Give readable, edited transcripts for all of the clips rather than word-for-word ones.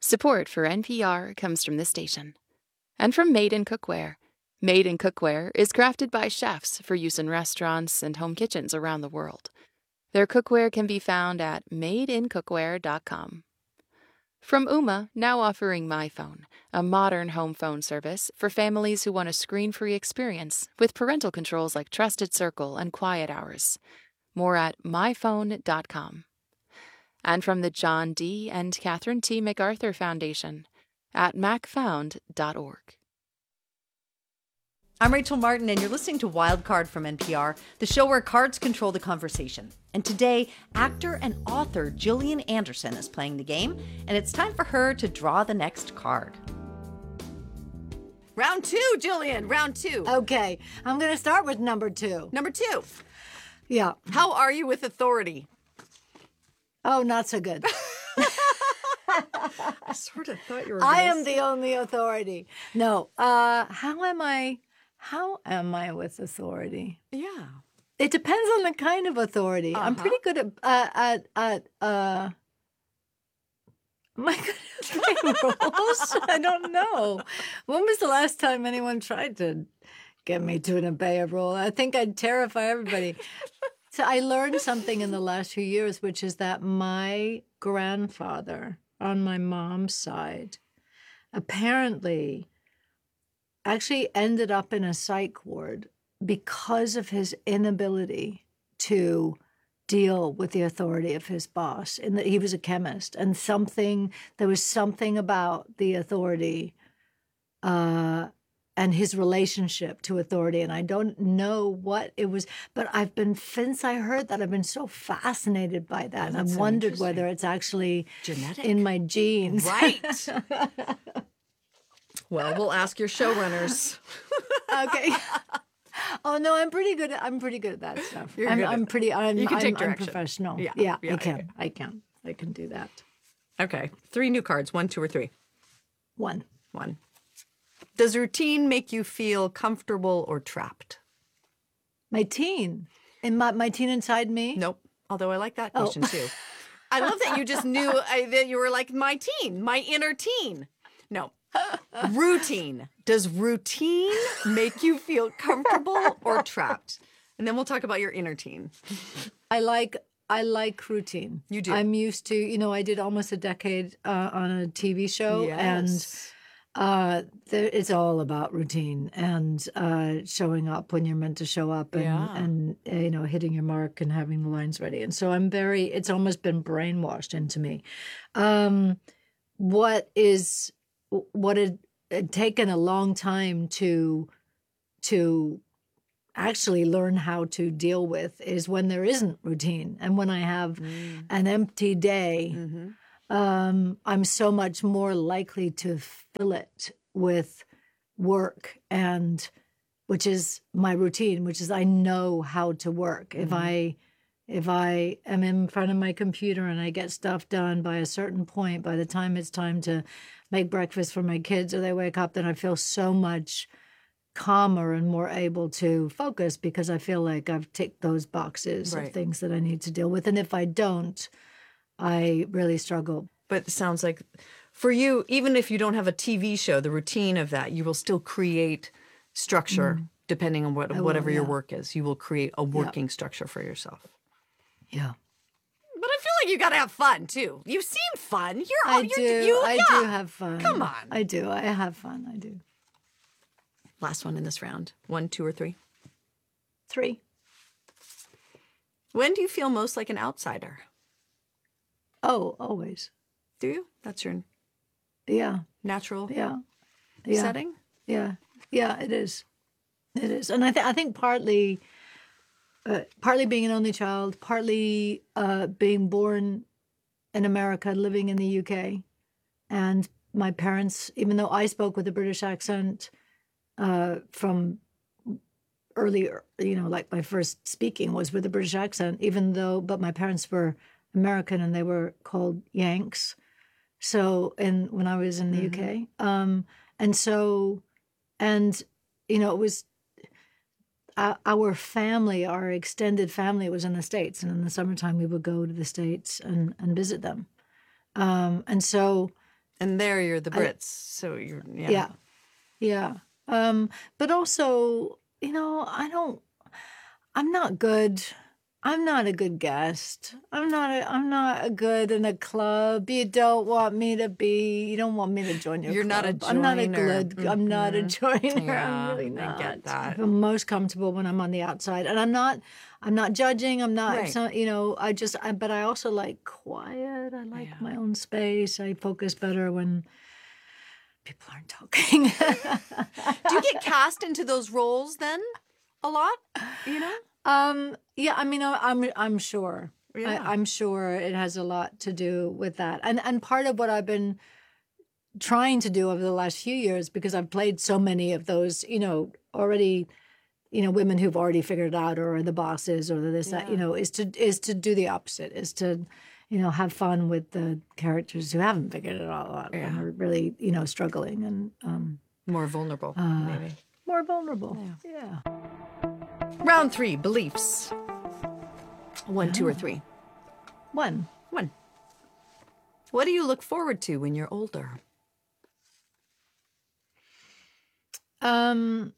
Support for NPR comes from this station. And from Made in Cookware. Made in Cookware is crafted by chefs for use in restaurants and home kitchens around the world. Their cookware can be found at madeincookware.com. From Ooma, now offering MyPhone, a modern home phone service for families who want a screen-free experience with parental controls like Trusted Circle and Quiet Hours. More at myphone.com. And from the John D. and Catherine T. MacArthur Foundation at macfound.org. I'm Rachel Martin, and you're listening to Wild Card from NPR, the show where cards control the conversation. And today, actor and author Gillian Anderson is playing the game, and it's time for her to draw the next card. Round two, Gillian, round two. Okay, I'm going to start with number 2. Number 2. Yeah. How are you with authority? Oh, not so good. I sort of thought you were I am the only authority. No. How am I with authority? Yeah. It depends on the kind of authority. I'm pretty good at am I good at playing roles? I don't know. When was the last time anyone tried to get me to obey a role? I think I'd terrify everybody. So I learned something in the last few years, which is that my grandfather on my mom's side apparently actually ended up in a psych ward because of his inability to deal with the authority of his boss. And that he was a chemist, and there was something about the authority and his relationship to authority. And I don't know what it was, but since I heard that, I've been so fascinated by that. And I've wondered whether it's actually genetic in my genes. Right. Well, we'll ask your showrunners. Okay. Oh no, I'm pretty good at that stuff. You can take direction. I'm professional. Yeah, I can do that. Okay. 3 new cards. 1, 2, or 3? 1. Does routine make you feel comfortable or trapped? My teen inside me? Nope. Although I like that question too. I love that you just knew that you were like my teen, my inner teen. No. Routine. Does routine make you feel comfortable or trapped? And then we'll talk about your inner teen. I like routine. You do. I'm used to, I did almost a decade on a TV show. Yes. And it's all about routine and showing up when you're meant to show up and hitting your mark and having the lines ready. And so it's almost been brainwashed into me. What had taken a long time to actually learn how to deal with is when there isn't routine. And when I have an empty day, I'm so much more likely to fill it with work, and which is my routine, which is I know how to work. If I am in front of my computer and I get stuff done by a certain point, by the time it's time to make breakfast for my kids or they wake up, then I feel so much calmer and more able to focus because I feel like I've ticked those boxes of things that I need to deal with. And if I don't, I really struggle. But it sounds like for you, even if you don't have a TV show, the routine of that, you will still create structure depending on whatever your work is. You will create a working structure for yourself. Yeah. But I feel like you got to have fun, too. You seem fun. I do have fun. Come on. I do. I have fun. I do. Last one in this round. 1, 2, or 3? 3. When do you feel most like an outsider? Oh, always. Do you? That's your natural setting? Yeah. Yeah, it is. It is. And I think partly being an only child, partly being born in America, living in the UK. And my parents, even though I spoke with a British accent from earlier, like my first speaking was with a British accent, but my parents were American and they were called Yanks. So, when I was in the UK. It was our family, our extended family was in the States. And in the summertime, we would go to the States and visit them. And there you're the Brits. So you're, Yeah. But also, I'm not good. I'm not a good guest. I'm not a good in a club. You don't want me to be. You don't want me to join your You're club. not a I'm not a joiner. good. I'm not a joiner. Yeah, I'm really not. I get that. I feel most comfortable when I'm on the outside, and I'm not judging. I'm not. Right. But I also like quiet. I like my own space. I focus better when people aren't talking. Do you get cast into those roles then a lot? Yeah, I mean, I'm sure. Yeah. I'm sure it has a lot to do with that. And part of what I've been trying to do over the last few years, because I've played so many of those, already, women who've already figured it out, or the bosses, or that, is to do the opposite, is to, have fun with the characters who haven't figured it all out and are really, struggling and more vulnerable, maybe. More vulnerable. Yeah. Round 3, beliefs. 1, 2, or 3? 1. 1. What do you look forward to when you're older? Oh,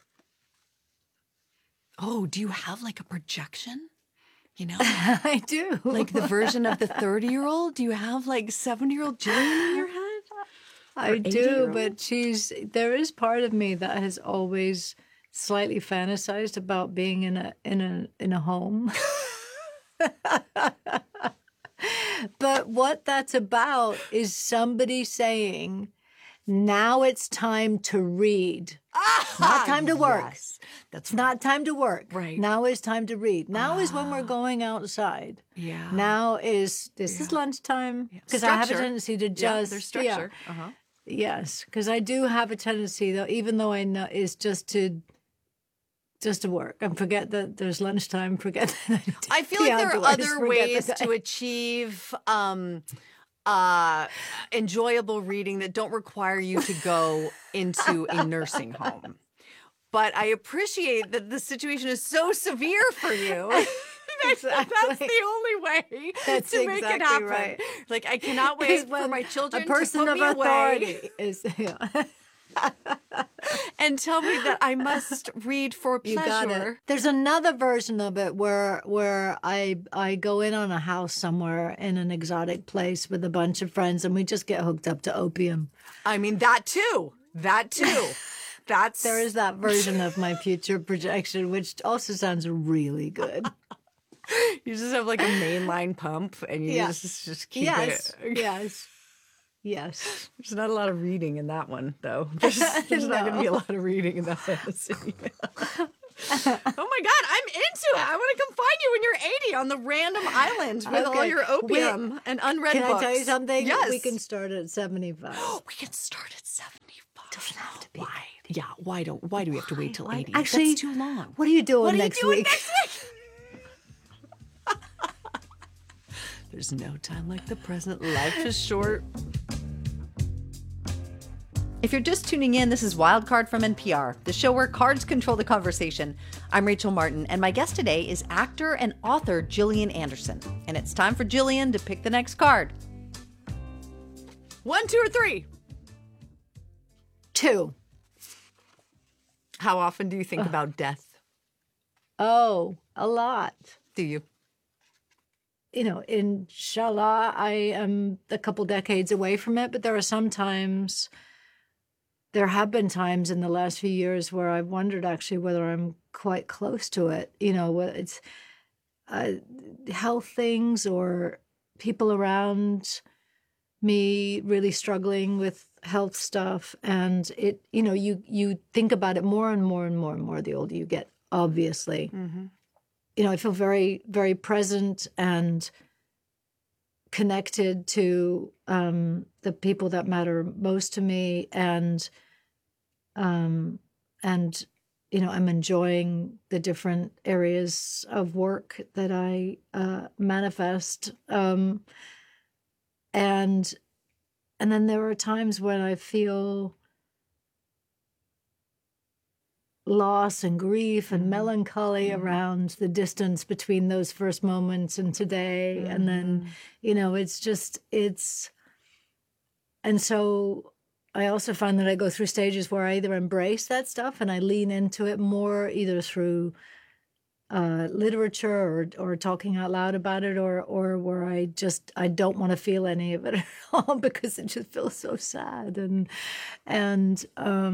do you have like a projection? I do. Like the version of the 30-year-old? Do you have like 70-year-old Jillian in your head? I do, but there is part of me that has always slightly fantasized about being in a home. But what that's about is somebody saying, now it's time to read. Not time to work. Yes, that's not time to work. Right. Now is time to read. Now is when we're going outside. Yeah. Now is lunchtime. Because I have a tendency to just there's structure. Yes, because I do have a tendency, though, even though I know it's just to work and forget that there's lunchtime. Forget that I feel like there are other ways to achieve enjoyable reading that don't require you to go into a nursing home. But I appreciate that the situation is so severe for you. Exactly. That's the only way to make it happen. Right. Like, I cannot wait for my children a person to put of me authority away is and tell me that I must read for pleasure. You got it. There's another version of it where I go in on a house somewhere in an exotic place with a bunch of friends, and we just get hooked up to opium. I mean, that too. There is that version of my future projection, which also sounds really good. You just have like a mainline pump, and you just keep it. Yes. There's not a lot of reading in that one, though. There's not going to be a lot of reading in that fantasy. Oh my God, I'm into it. I want to come find you when you're 80 on the random island with all your opium and unread books. Can I tell you something? Yes. We can start at 75. We can start at 75. Doesn't have to be. Why? Yeah, why do we have to wait till 80? Actually, that's too long. What are you doing next week? There's no time like the present. Life is short. If you're just tuning in, this is Wildcard from NPR, the show where cards control the conversation. I'm Rachel Martin, and my guest today is actor and author Gillian Anderson. And it's time for Gillian to pick the next card. 1, 2, or 3? 2. How often do you think about death? Oh, a lot. Do you? Inshallah, I am a couple decades away from it, but there have been times in the last few years where I've wondered actually whether I'm quite close to it. It's health things or people around me really struggling with health stuff. And you think about it more and more and more and more the older you get, obviously. Mm-hmm. I feel very, very present and connected to the people that matter most to me, and I'm enjoying the different areas of work that I manifest, and then there are times when I feel loss and grief and melancholy around the distance between those first moments and today. And then, it's so I also find that I go through stages where I either embrace that stuff and I lean into it more, either through literature or talking out loud about it, or where I don't want to feel any of it at all because it just feels so sad and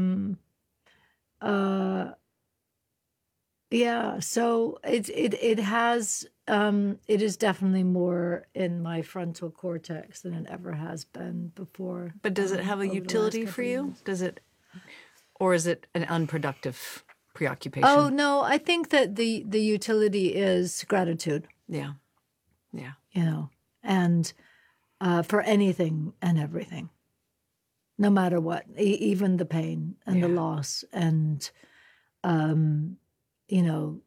yeah. So it has it is definitely more in my frontal cortex than it ever has been before. But does it have a over the utility last for couple of you? years. Does it, or is it an unproductive preoccupation? Oh no, I think that the utility is gratitude. Yeah. Yeah. You know, and for anything and everything, no matter what, even the pain and the loss, and you know,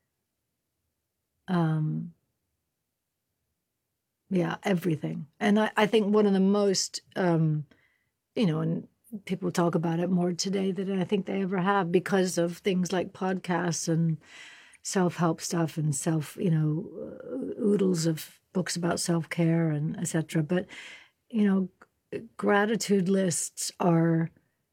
yeah, everything. And I think one of the most, you know, and people talk about it more today than I think they ever have because of things like podcasts and self-help stuff and you know, oodles of books about self-care and etc. But, you know, gratitude lists are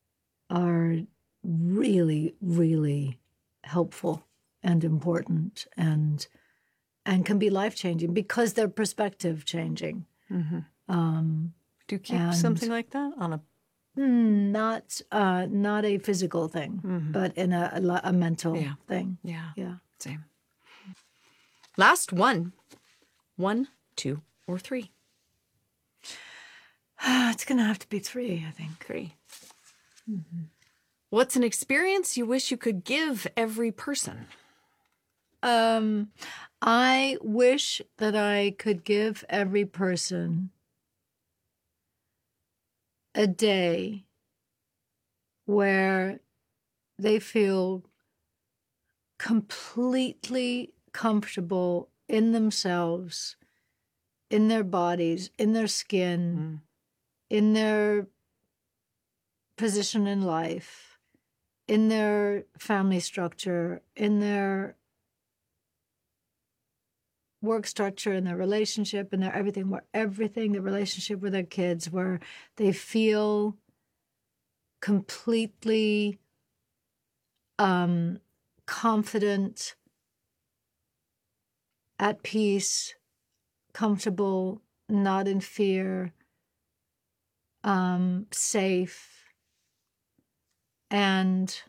really, really helpful and important and can be life-changing because they're perspective changing. Mm-hmm. Do you keep something like that on a? Not a physical thing, but in a mental thing. Yeah. Yeah. Same. Last one. 1, 2, or 3. It's going to have to be 3, I think. 3. Mm-hmm. What's an experience you wish you could give every person? I wish that I could give every person a day where they feel completely comfortable in themselves, in their bodies, in their skin, in their position in life, in their family structure, in their work structure, in their relationship, in their everything, the relationship with their kids, where they feel completely confident, at peace, comfortable, not in fear, safe, and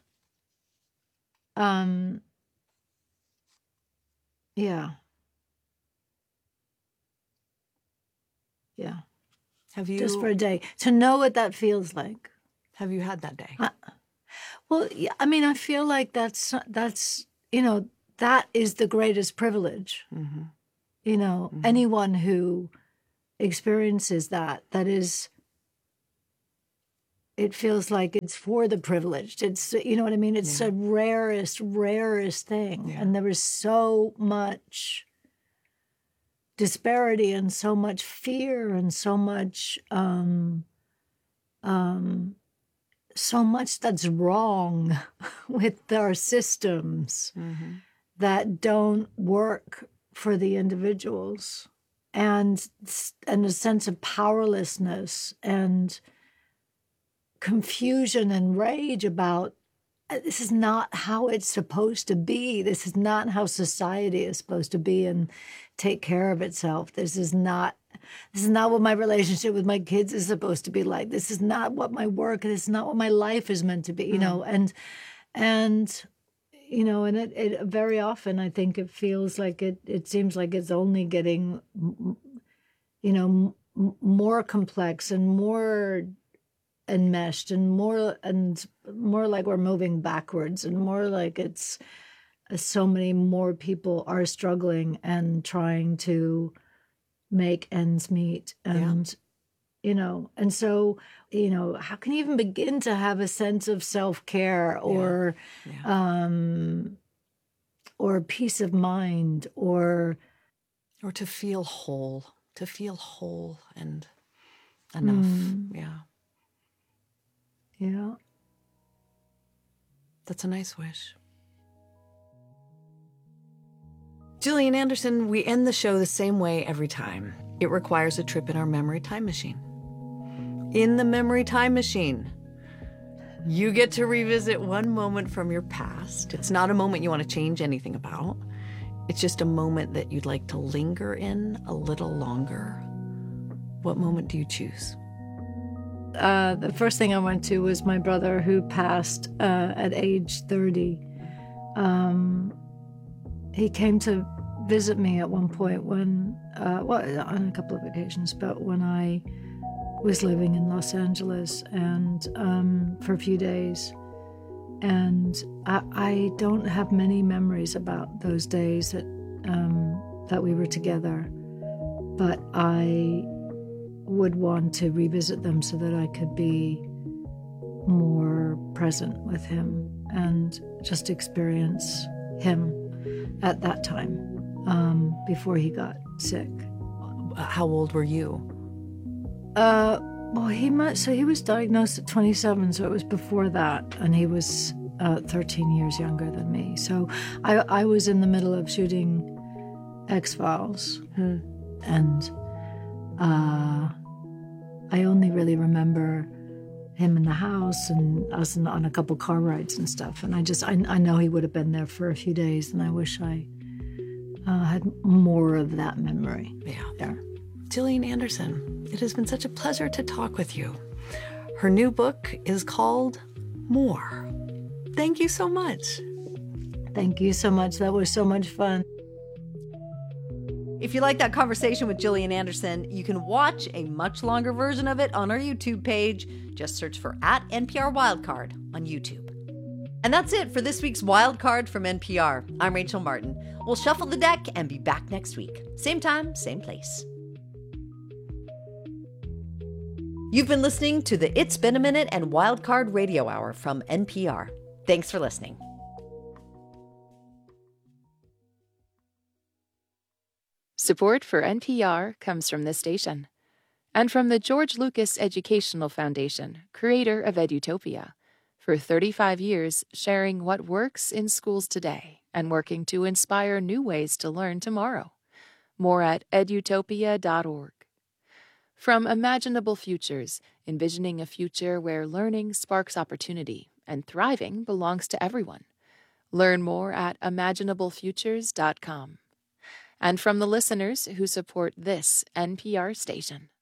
yeah. Yeah. Have you just for a day to know what that feels like? Have you had that day? Well, yeah, I mean, I feel like that's you know, that is the greatest privilege. Mm-hmm. You know, anyone who experiences that is, it feels like it's for the privileged. It's, you know what I mean? It's the rarest thing. And there is so much disparity and so much fear and so much that's wrong with our systems that don't work for the individuals, and a sense of powerlessness and confusion and rage about this is not how it's supposed to be. This is not how society is supposed to be and take care of itself. This is not what my relationship with my kids is supposed to be like. This is not what my work, this is not what my life is meant to be, you know, and you know, and it very often, I think it feels like it seems like it's only getting, you know, more complex and more enmeshed and more like we're moving backwards, and more like it's so many more people are struggling and trying to make ends meet, and you know, and so, you know, how can you even begin to have a sense of self-care or peace of mind or to feel whole and enough. Yeah. That's a nice wish. Gillian Anderson, we end the show the same way every time. It requires a trip in our memory time machine. In the memory time machine, you get to revisit one moment from your past. It's not a moment you want to change anything about. It's just a moment that you'd like to linger in a little longer. What moment do you choose? The first thing I went to was my brother, who passed at age 30. He came to visit me at one point when, on a couple of occasions, but when I was living in Los Angeles and for a few days. And I don't have many memories about those days that we were together, but I would want to revisit them so that I could be more present with him and just experience him at that time before he got sick. How old were you? Well, he was diagnosed at 27, so it was before that, and he was 13 years younger than me. So I was in the middle of shooting X-Files, and I only really remember him in the house and us on a couple car rides and stuff. And I know he would have been there for a few days, and I wish I had more of that memory. Yeah. There. Gillian Anderson, it has been such a pleasure to talk with you. Her new book is called More. Thank you so much. Thank you so much. That was so much fun. If you like that conversation with Gillian Anderson, you can watch a much longer version of it on our YouTube page. Just search for @NPR Wildcard on YouTube. And that's it for this week's Wildcard from NPR. I'm Rachel Martin. We'll shuffle the deck and be back next week. Same time, same place. You've been listening to the It's Been a Minute and Wildcard Radio Hour from NPR. Thanks for listening. Support for NPR comes from this station and from the George Lucas Educational Foundation, creator of Edutopia, for 35 years sharing what works in schools today and working to inspire new ways to learn tomorrow. More at edutopia.org. From Imaginable Futures, envisioning a future where learning sparks opportunity and thriving belongs to everyone. Learn more at imaginablefutures.com. And from the listeners who support this NPR station.